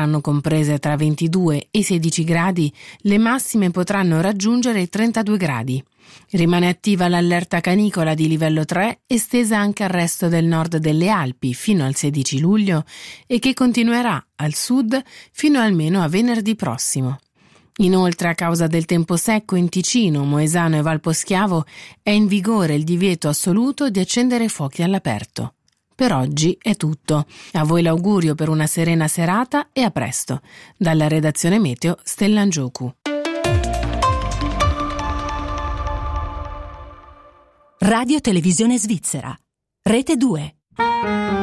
saranno comprese tra 22 e 16 gradi, le massime potranno raggiungere i 32 gradi. Rimane attiva l'allerta canicola di livello 3, estesa anche al resto del nord delle Alpi fino al 16 luglio e che continuerà al sud fino almeno a venerdì prossimo. Inoltre, a causa del tempo secco in Ticino, Moesano e Valposchiavo, è in vigore il divieto assoluto di accendere fuochi all'aperto. Per oggi è tutto. A voi l'augurio per una serena serata e a presto. Dalla redazione Meteo, Stellan Giocu. Radio Televisione Svizzera. Rete 2.